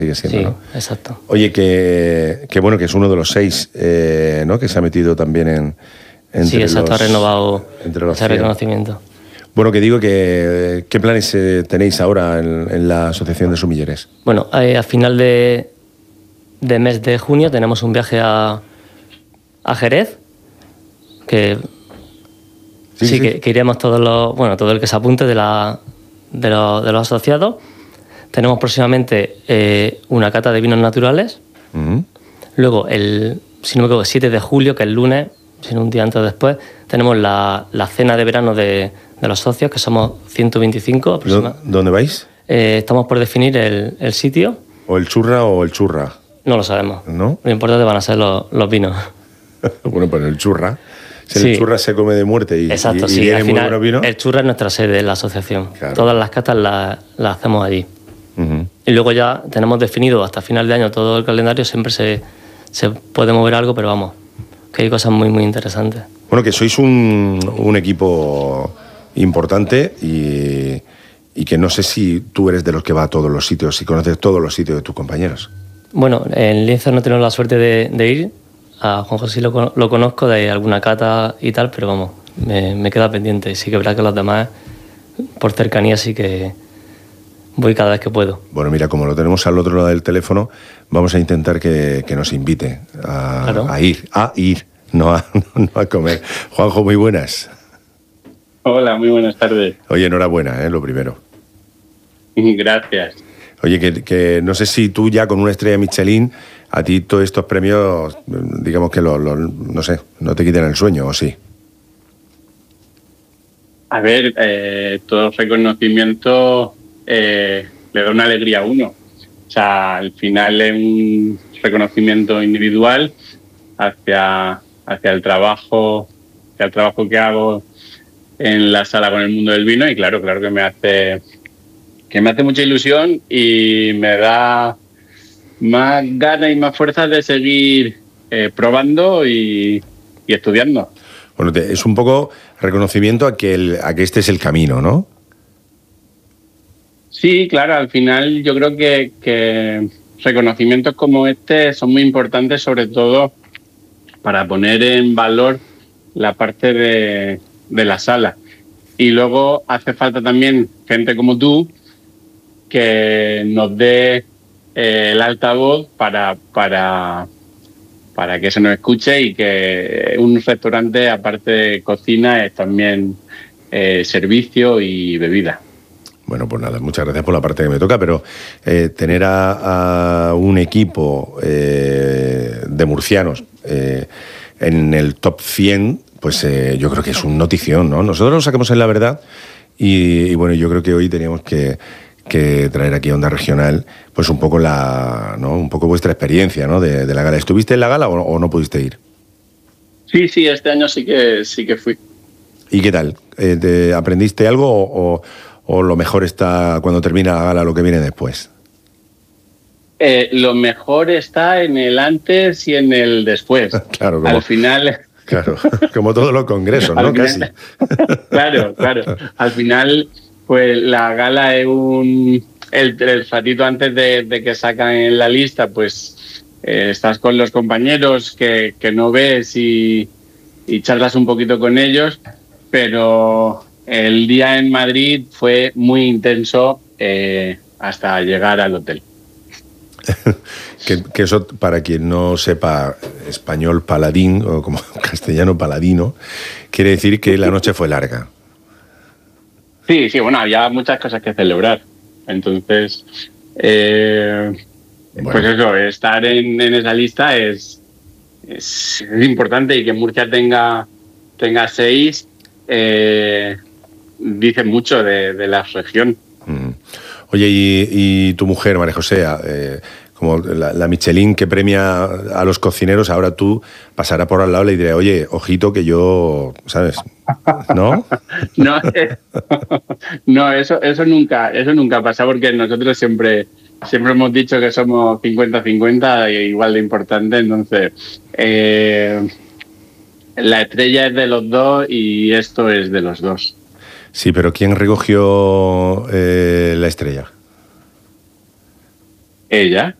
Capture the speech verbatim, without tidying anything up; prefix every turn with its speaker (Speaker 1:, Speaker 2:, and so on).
Speaker 1: sigue siendo,
Speaker 2: sí,
Speaker 1: ¿no?
Speaker 2: Exacto.
Speaker 1: Oye, que, que bueno, que es uno de los seis, eh, ¿no? Que se ha metido también en... Entre
Speaker 2: sí, exacto,
Speaker 1: los,
Speaker 2: ha renovado
Speaker 1: entre los
Speaker 2: ese
Speaker 1: cien.
Speaker 2: reconocimiento.
Speaker 1: Bueno, que digo que... ¿Qué planes eh, tenéis ahora en, en la Asociación de Sumilleres?
Speaker 2: Bueno, eh, a final de, de mes de junio tenemos un viaje a, a Jerez, que
Speaker 1: sí,
Speaker 2: sí,
Speaker 1: sí.
Speaker 2: Que, que iremos todos los... Bueno, todo el que se apunte de, la, de, los, de los asociados. Tenemos próximamente eh, una cata de vinos naturales.
Speaker 1: Uh-huh.
Speaker 2: Luego, el, si no me equivoco, el siete de julio, que es el lunes, sino un día antes o después, tenemos la, la cena de verano de, de los socios, que somos ciento veinticinco aproximadamente.
Speaker 1: ¿Dónde vais?
Speaker 2: Eh, estamos por definir el, el sitio.
Speaker 1: ¿O el churra o el churra?
Speaker 2: No lo sabemos.
Speaker 1: ¿No?
Speaker 2: Lo importante van a ser los, los vinos.
Speaker 1: Bueno, pues el churra. Si
Speaker 2: Sí.
Speaker 1: el churra se come de muerte y,
Speaker 2: Exacto,
Speaker 1: y, y
Speaker 2: sí.
Speaker 1: viene
Speaker 2: Al
Speaker 1: muy
Speaker 2: final,
Speaker 1: buenos vinos.
Speaker 2: el churra es nuestra sede de la asociación.
Speaker 1: Claro.
Speaker 2: Todas las catas las, las hacemos allí.
Speaker 1: Uh-huh.
Speaker 2: Y luego ya tenemos definido hasta final de año todo el calendario. Siempre se, se puede mover algo, pero vamos, que hay cosas muy, muy interesantes.
Speaker 1: Bueno, que sois un, un equipo importante y, y que no sé si tú eres de los que va a todos los sitios, si conoces todos los sitios de tus compañeros.
Speaker 2: Bueno, en Lince no tenemos la suerte de, de ir. A Juan José lo, lo conozco de alguna cata y tal, pero vamos, me, me queda pendiente. Sí que es verdad que los demás, por cercanía, sí que voy cada vez que puedo.
Speaker 1: Bueno, mira, como lo tenemos al otro lado del teléfono, vamos a intentar que, que nos invite a,
Speaker 2: Claro.
Speaker 1: a ir, a ir, no a, no a comer. Juanjo, muy buenas.
Speaker 3: Hola, muy buenas tardes.
Speaker 1: Oye, enhorabuena, ¿eh? Lo primero.
Speaker 3: Gracias.
Speaker 1: Oye, que, que no sé si tú ya con una estrella Michelin, a ti todos estos premios, digamos que lo, lo, no sé, no te quiten el sueño, ¿o sí?
Speaker 3: A ver, eh, todo reconocimiento eh, le da una alegría a uno. O sea, al final es un reconocimiento individual hacia, hacia el trabajo, hacia el trabajo que hago en la sala con el mundo del vino, y claro, claro que me hace que me hace mucha ilusión y me da más ganas y más fuerzas de seguir eh, probando y, y estudiando.
Speaker 1: Bueno, te, es un poco reconocimiento a que, el, a que este es el camino, ¿no?
Speaker 3: Sí, claro, al final yo creo que, que reconocimientos como este son muy importantes, sobre todo para poner en valor la parte de, de la sala. Y luego hace falta también gente como tú que nos dé eh, el altavoz para, para, para que se nos escuche, y que un restaurante, aparte de cocina, es también eh, servicio y bebida.
Speaker 1: Bueno, pues nada, muchas gracias por la parte que me toca, pero eh, tener a, a un equipo eh, de murcianos eh, en el top cien, pues eh, yo creo que es un notición, ¿no? Nosotros lo sacamos en La Verdad y, y bueno, yo creo que hoy teníamos que, que traer aquí a Onda Regional pues un poco la, ¿no? Un poco vuestra experiencia, ¿no? de, de la gala. ¿Estuviste en la gala o, o no pudiste ir?
Speaker 3: Sí, sí, este año sí que sí que fui.
Speaker 1: ¿Y qué tal? Eh, te, ¿Aprendiste algo o, o, o lo mejor está cuando termina la gala lo que viene después?
Speaker 3: Eh, lo mejor está en el antes y en el después.
Speaker 1: Claro, como,
Speaker 3: al final...
Speaker 1: Claro, como todos los congresos, ¿no?
Speaker 3: Final,
Speaker 1: Casi.
Speaker 3: Claro, claro. Al final, pues la gala es un... El, el ratito antes de, de que sacan en la lista, pues eh, estás con los compañeros que, que no ves y, y charlas un poquito con ellos, pero el día en Madrid fue muy intenso eh, hasta llegar al hotel.
Speaker 1: que, que eso, para quien no sepa español paladín, o como castellano paladino, quiere decir que la noche fue larga.
Speaker 3: Sí, sí, bueno, había muchas cosas que celebrar. Entonces, eh, bueno. pues eso, estar en, en esa lista es, es, es importante, y que Murcia tenga, tenga seis eh, dice mucho de, de la región.
Speaker 1: Mm. Oye, y, y tu mujer, María José, eh, como la, la Michelin que premia a los cocineros, ahora tú pasarás por al lado y le diré, oye, ojito que yo, ¿sabes? ¿No?
Speaker 3: no, eh, no, eso, eso nunca, eso nunca pasa, porque nosotros siempre, siempre hemos dicho que somos cincuenta cincuenta, igual de importante. Entonces, eh, la estrella es de los dos y esto es de los dos.
Speaker 1: Sí, pero ¿quién recogió eh, la estrella?
Speaker 3: ella.